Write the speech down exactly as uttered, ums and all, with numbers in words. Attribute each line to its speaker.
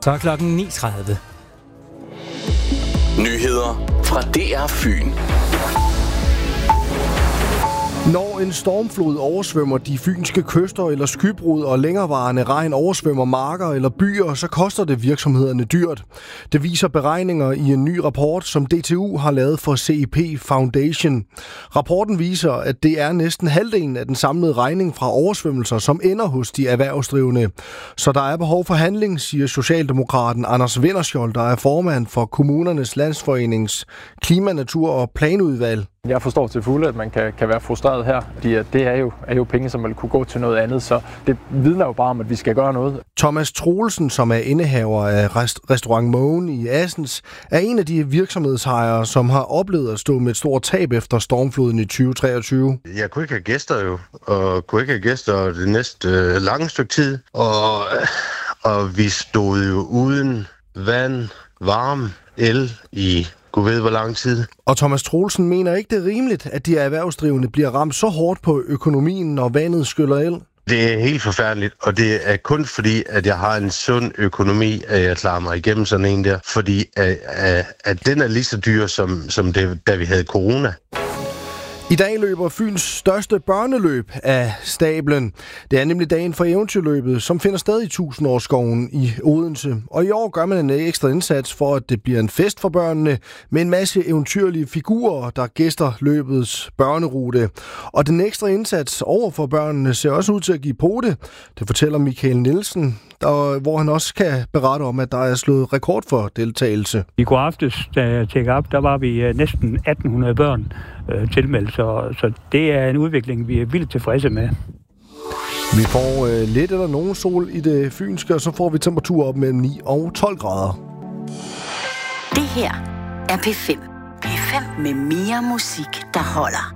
Speaker 1: Så er klokken ni tredive.
Speaker 2: Nyheder fra D R Fyn.
Speaker 3: Når en stormflod oversvømmer de fynske kyster eller skybrud, og længerevarende regn oversvømmer marker eller byer, så koster det virksomhederne dyrt. Det viser beregninger i en ny rapport, som D T U har lavet for C E P Foundation. Rapporten viser, at det er næsten halvdelen af den samlede regning fra oversvømmelser, som ender hos de erhvervsdrivende. Så der er behov for handling, siger Socialdemokraten Anders Vinderskjold, der er formand for Kommunernes Landsforenings Klima-, Natur- og Planudvalg.
Speaker 4: Jeg forstår til fulde, at man kan, kan være frustreret her, fordi det er jo, er jo penge, som vil kunne gå til noget andet, så det vidner jo bare om, at vi skal gøre noget.
Speaker 3: Thomas Troelsen, som er indehaver af rest- restaurant Mågen i Assens, er en af de virksomhedsejere, som har oplevet at stå med et stort tab efter stormfloden i tyve treogtyve.
Speaker 5: Jeg kunne ikke have gæster jo, og kunne ikke have gæster det næste øh, lange stykke tid, og, og vi stod jo uden vand, varme, el i Gud ved hvor lang tid.
Speaker 3: Og Thomas Troelsen mener ikke, det er rimeligt, at de erhvervsdrivende bliver ramt så hårdt på økonomien, når vandet skyller el.
Speaker 5: Det er helt forfærdeligt, og det er kun fordi, at jeg har en sund økonomi, at jeg klarer mig igennem sådan en der. Fordi at, at, at den er lige så dyr, som, som det, da vi havde corona.
Speaker 3: I dag løber Fyns største børneløb af stablen. Det er nemlig dagen for eventyrløbet, som finder sted i Tusindårsskoven i Odense. Og i år gør man en ekstra indsats for, at det bliver en fest for børnene med en masse eventyrlige figurer, der gæster løbets børnerute. Og den ekstra indsats over for børnene ser også ud til at give pote. Det fortæller Michael Nielsen, der, hvor han også kan berette om, at der er slået rekord for deltagelse.
Speaker 6: I går aftes, da jeg tjekkede op, der var vi næsten atten hundrede børn øh, tilmeldt, så, så det er en udvikling, vi er vildt tilfredse med.
Speaker 3: Vi får øh, lidt eller nogen sol i det fynske, og så får vi temperatur op mellem ni og tolv grader.
Speaker 7: Det her er P fem. P fem med mere musik, der holder.